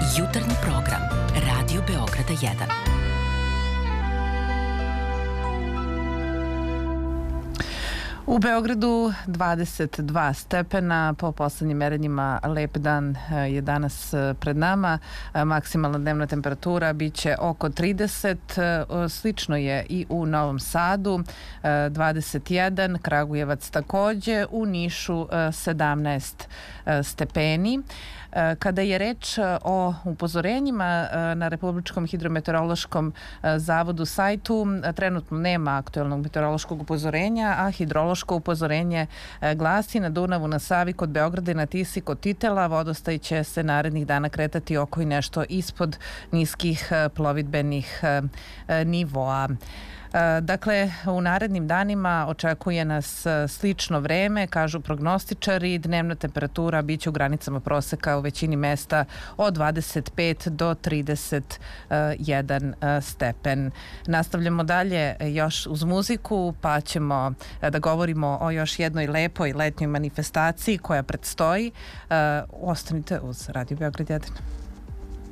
Jutarnji program Radio Beograda 1. U Beogradu 22 stepena, po poslednjim merenjima lep dan je danas pred nama. Maksimalna dnevna temperatura biće oko 30, slično je i u Novom Sadu 21, Kragujevac takođe, u Nišu 17 stepeni. Kada je reč o upozorenjima na Republičkom hidrometeorološkom zavodu sajtu, trenutno nema aktuelnog meteorološkog upozorenja, a hidrološko upozorenje glasi: na Dunavu, na Savi, kod Beograda i na Tisi, kod Titela, vodostaj će se narednih dana kretati oko i nešto ispod niskih plovidbenih nivoa. Dakle, u narednim danima očekuje nas slično vreme, kažu prognostičari. Dnevna temperatura biće u granicama proseka u većini mesta od 25 do 31 stepen. Nastavljamo dalje još uz muziku, pa ćemo da govorimo o još jednoj lepoj letnjoj manifestaciji koja predstoji. Ostanite uz Radio Beograd 1.